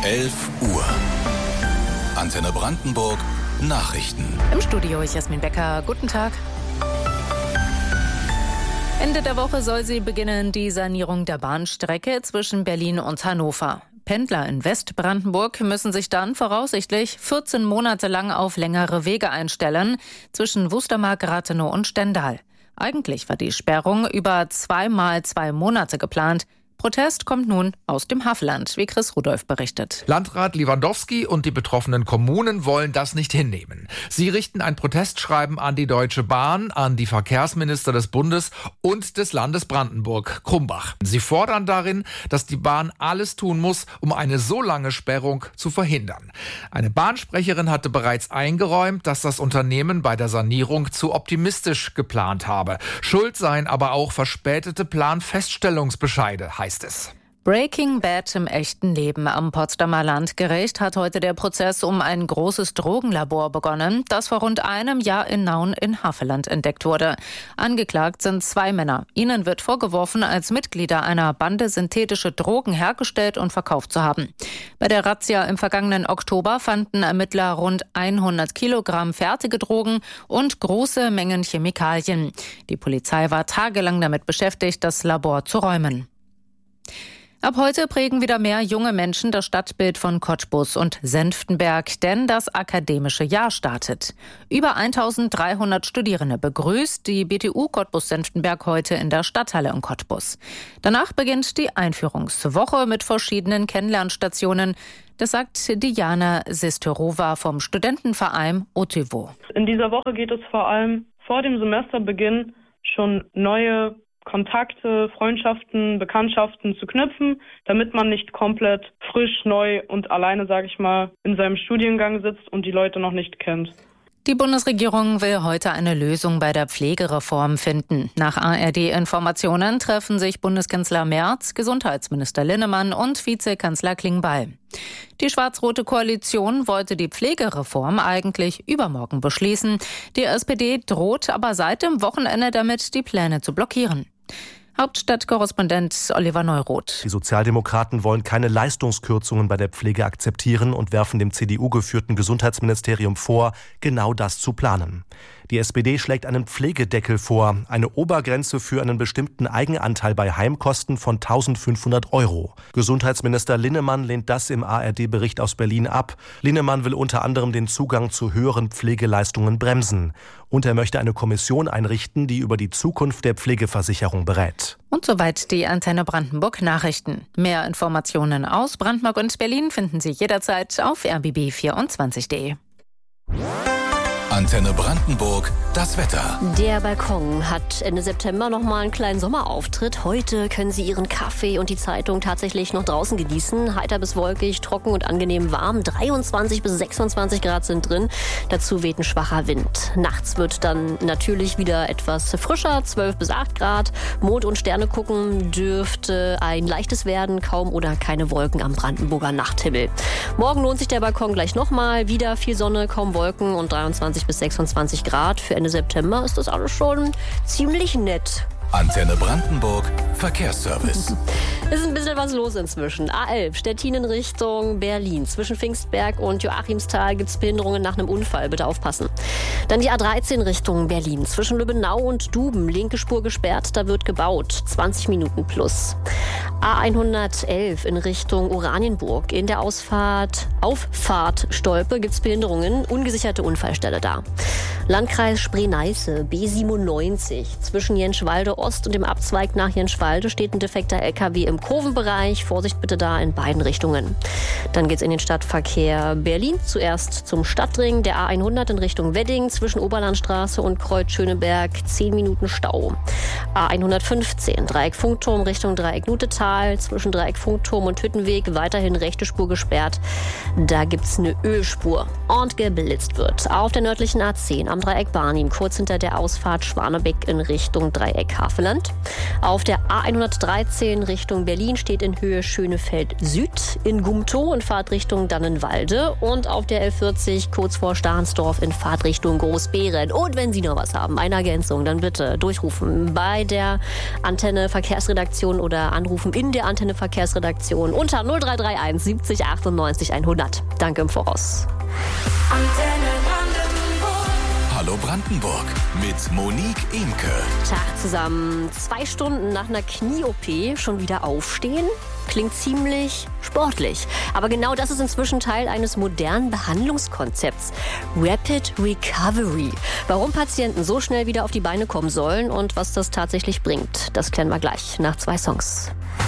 11 Uhr. Antenne Brandenburg Nachrichten. Im Studio ist Jasmin Becker. Guten Tag. Ende der Woche soll sie beginnen, die Sanierung der Bahnstrecke zwischen Berlin und Hannover. Pendler in Westbrandenburg müssen sich dann voraussichtlich 14 Monate lang auf längere Wege einstellen zwischen Wustermark, Rathenow und Stendal. Eigentlich war die Sperrung über 2x2 Monate geplant. Protest kommt nun aus dem Havelland, wie Chris Rudolph berichtet. Landrat Lewandowski und die betroffenen Kommunen wollen das nicht hinnehmen. Sie richten ein Protestschreiben an die Deutsche Bahn, an die Verkehrsminister des Bundes und des Landes Brandenburg, Krumbach. Sie fordern darin, dass die Bahn alles tun muss, um eine so lange Sperrung zu verhindern. Eine Bahnsprecherin hatte bereits eingeräumt, dass das Unternehmen bei der Sanierung zu optimistisch geplant habe. Schuld seien aber auch verspätete Planfeststellungsbescheide, heißt es. Breaking Bad im echten Leben. Am Potsdamer Landgericht hat heute der Prozess um ein großes Drogenlabor begonnen, das vor rund einem Jahr in Nauen in Havelland entdeckt wurde. Angeklagt sind 2 Männer. Ihnen wird vorgeworfen, als Mitglieder einer Bande synthetische Drogen hergestellt und verkauft zu haben. Bei der Razzia im vergangenen Oktober fanden Ermittler rund 100 Kilogramm fertige Drogen und große Mengen Chemikalien. Die Polizei war tagelang damit beschäftigt, das Labor zu räumen. Ab heute prägen wieder mehr junge Menschen das Stadtbild von Cottbus und Senftenberg, denn das akademische Jahr startet. Über 1300 Studierende begrüßt die BTU Cottbus-Senftenberg heute in der Stadthalle in Cottbus. Danach beginnt die Einführungswoche mit verschiedenen Kennenlernstationen. Das sagt Diana Sisterova vom Studentenverein Otivo. In dieser Woche geht es vor allem vor dem Semesterbeginn schon neue Kontakte, Freundschaften, Bekanntschaften zu knüpfen, damit man nicht komplett frisch, neu und alleine, sage ich mal, in seinem Studiengang sitzt und die Leute noch nicht kennt. Die Bundesregierung will heute eine Lösung bei der Pflegereform finden. Nach ARD-Informationen treffen sich Bundeskanzler Merz, Gesundheitsminister Linnemann und Vizekanzler Klingbeil. Die schwarz-rote Koalition wollte die Pflegereform eigentlich übermorgen beschließen. Die SPD droht aber seit dem Wochenende damit, die Pläne zu blockieren. Hauptstadtkorrespondent Oliver Neuroth. Die Sozialdemokraten wollen keine Leistungskürzungen bei der Pflege akzeptieren und werfen dem CDU-geführten Gesundheitsministerium vor, genau das zu planen. Die SPD schlägt einen Pflegedeckel vor, eine Obergrenze für einen bestimmten Eigenanteil bei Heimkosten von 1.500 €. Gesundheitsminister Linnemann lehnt das im ARD-Bericht aus Berlin ab. Linnemann will unter anderem den Zugang zu höheren Pflegeleistungen bremsen. Und er möchte eine Kommission einrichten, die über die Zukunft der Pflegeversicherung berät. Und soweit die Antenne Brandenburg Nachrichten. Mehr Informationen aus Brandenburg und Berlin finden Sie jederzeit auf rbb24.de. Antenne Brandenburg, das Wetter. Der Balkon hat Ende September noch mal einen kleinen Sommerauftritt. Heute können Sie Ihren Kaffee und die Zeitung tatsächlich noch draußen genießen. Heiter bis wolkig, trocken und angenehm warm. 23 bis 26 Grad sind drin. Dazu weht ein schwacher Wind. Nachts wird dann natürlich wieder etwas frischer, 12 bis 8 Grad. Mond und Sterne gucken dürfte ein leichtes werden, kaum oder keine Wolken am Brandenburger Nachthimmel. Morgen lohnt sich der Balkon gleich nochmal. Wieder viel Sonne, kaum Wolken und 23 bis 26 Grad. Für Ende September ist das alles schon ziemlich nett. Antenne Brandenburg Verkehrsservice. Es ist ein bisschen was los inzwischen. A11 Stettin in Richtung Berlin. Zwischen Pfingstberg und Joachimsthal gibt es Behinderungen nach einem Unfall. Bitte aufpassen. Dann die A13 Richtung Berlin. Zwischen Lübbenau und Duben. Linke Spur gesperrt, da wird gebaut. 20 Minuten plus. A111 in Richtung Oranienburg. In der Auffahrt Stolpe gibt es Behinderungen. Ungesicherte Unfallstelle da. Landkreis Spree-Neiße, B97. Zwischen Jenschwalde Ost und dem Abzweig nach Jenschwalde steht ein defekter LKW im Kurvenbereich. Vorsicht bitte da in beiden Richtungen. Dann geht's in den Stadtverkehr Berlin. Zuerst zum Stadtring der A100 in Richtung Wedding. Zwischen Oberlandstraße und Kreuz Schöneberg 10 Minuten Stau. A115 Dreieck Funkturm Richtung Dreieck Lutetal. Zwischen Dreieck Funkturm und Hüttenweg weiterhin rechte Spur gesperrt. Da gibt's eine Ölspur und geblitzt wird. Auf der nördlichen A10 am Dreieck Barnim, kurz hinter der Ausfahrt Schwanebeck in Richtung Dreieck Havelland. Auf der A113 Richtung Berlin steht in Höhe Schönefeld Süd, in Gumtow in Fahrtrichtung Dannenwalde und auf der L40 kurz vor Stahnsdorf in Fahrtrichtung Großbeeren. Und wenn Sie noch was haben, eine Ergänzung, dann bitte durchrufen bei der Antenne Verkehrsredaktion oder anrufen in der Antenne Verkehrsredaktion unter 0331 70 98 100. Danke im Voraus. Antenne Brandenburg. Hallo Brandenburg mit Monique Imke. Tag zusammen. 2 Stunden nach einer Knie-OP schon wieder aufstehen? Klingt ziemlich sportlich. Aber genau das ist inzwischen Teil eines modernen Behandlungskonzepts. Rapid Recovery. Warum Patienten so schnell wieder auf die Beine kommen sollen und was das tatsächlich bringt, das klären wir gleich nach 2 Songs.